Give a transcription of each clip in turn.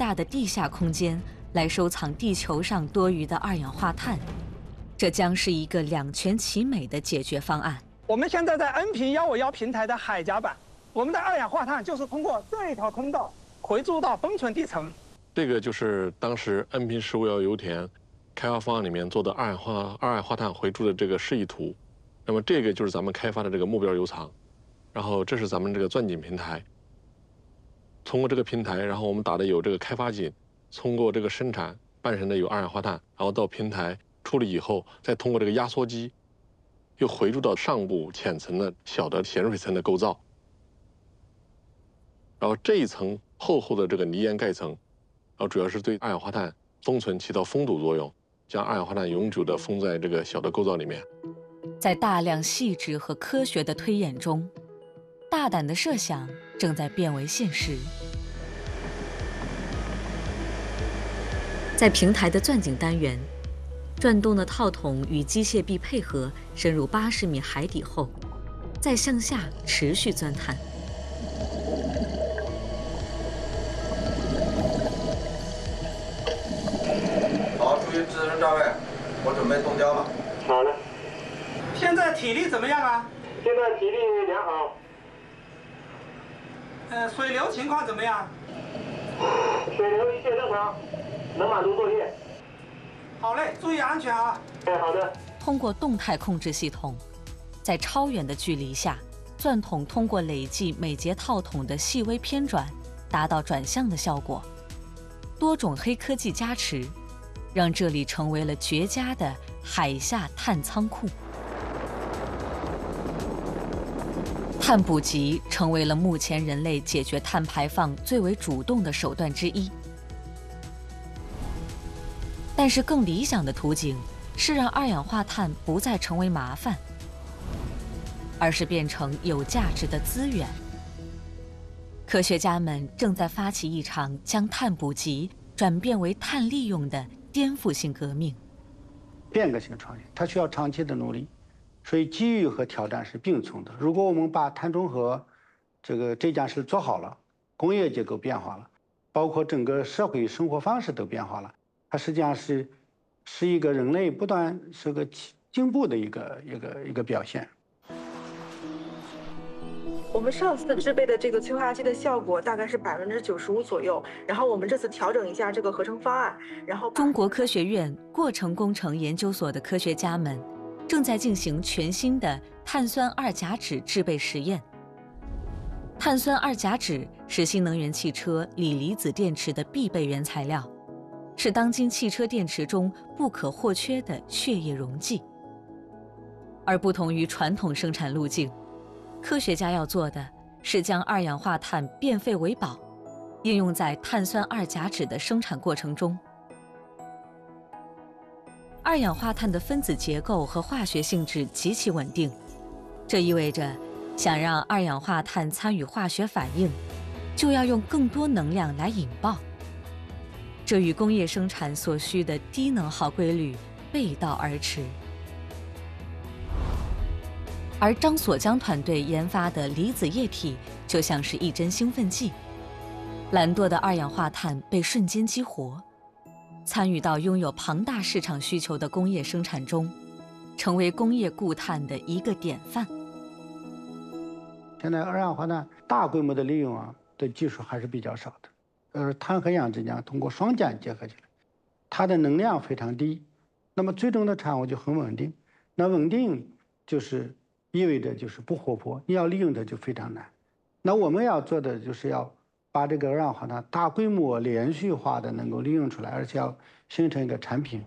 大的地下空间来收藏地球上多余的二氧化碳，这将是一个两全其美的解决方案。 我们现在在恩平151平台的海甲板，我们的二氧化碳就是通过这一条通道回注到封存地层。 这个就是当时恩平1511油田开发方案里面做的二氧化碳回注的这个示意图。那么这个就是咱们开发的这个目标油藏，然后这是咱们这个钻井平台。通过这个平台，然后我们打的有这个开发井，通过这个生产半成的有二氧化碳，然后到平台处理以后，再通过这个压缩机，又回注到上部浅层的小的咸水层的构造。然后这一层厚厚的这个泥岩盖层，然后主要是对二氧化碳封存起到封堵作用，将二氧化碳永久的封在这个小的构造里面。 在大量细致和科学的推演中，大胆的设想正在变为现实。在平台的钻井单元，转动的套筒与机械臂配合，深入80米海底后，再向下持续钻探。 好，注意自身站位，我准备动胶了。 好的。 现在体力怎么样啊？ 现在体力良好。 水流情况怎么样？ 水流一切正常，能满足作业。 好嘞，注意安全啊。 好的。 通过动态控制系统，在超远的距离下，钻筒通过累计每节套筒的细微偏转，达到转向的效果。多种黑科技加持，让这里成为了绝佳的海下碳仓库。碳捕集成为了目前人类解决碳排放最为主动的手段之一。但是更理想的途径是让二氧化碳不再成为麻烦，而是变成有价值的资源。科学家们正在发起一场将碳捕集转变为碳利用的颠覆性革命。 变革性创新，它需要长期的努力。所以机遇和挑战是并存的。如果我们把碳中和这件事做好了，工业结构变化了，包括整个社会生活方式都变化了，它实际上是一个人类不断是个进步的一个表现。 我们上次制备的这个催化剂的效果大概是95%左右，然后我们这次调整一下这个合成方案，然后中国科学院过程工程研究所的科学家们正在进行全新的碳酸二甲酯制备实验。碳酸二甲酯是新能源汽车锂离子电池的必备原材料，是当今汽车电池中不可或缺的血液溶剂。而不同于传统生产路径，科学家要做的是将二氧化碳变废为宝，应用在碳酸二甲酯的生产过程中。二氧化碳的分子结构和化学性质极其稳定，这意味着想让二氧化碳参与化学反应，就要用更多能量来引爆。这与工业生产所需的低能耗规律背道而驰。而张锁江团队研发的离子液体就像是一针兴奋剂，懒惰的二氧化碳被瞬间激活，参与到拥有庞大市场需求的工业生产中，成为工业固碳的一个典范。 现在二氧化碳大规模的利用的技术还是比较少的，碳和氧之间通过双碱结合起来，它的能量非常低，那么最终的产物就很稳定。那稳定就是意味着就是不活泼，你要利用它就非常难。那我们要做的就是要把这个二氧化碳大规模连续化的能够利用出来，而且要形成一个产品。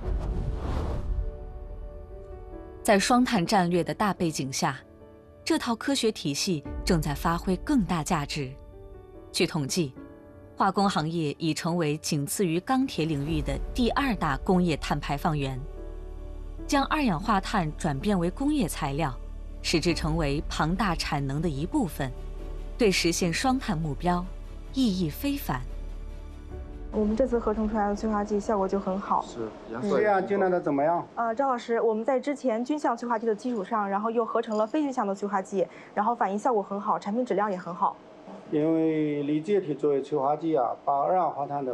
在双碳战略的大背景下，这套科学体系正在发挥更大价值。据统计，化工行业已成为仅次于钢铁领域的第2大工业碳排放源。将二氧化碳转变为工业材料，使之成为庞大产能的一部分，对实现双碳目标意义非凡。 我们这次合成出来的催化剂效果就很好。 这样进来的怎么样？ 张老师，我们在之前均项催化剂的基础上，然后又合成了非均项的催化剂，然后反应效果很好，产品质量也很好。 因为离子液体作为催化剂把二氧化碳的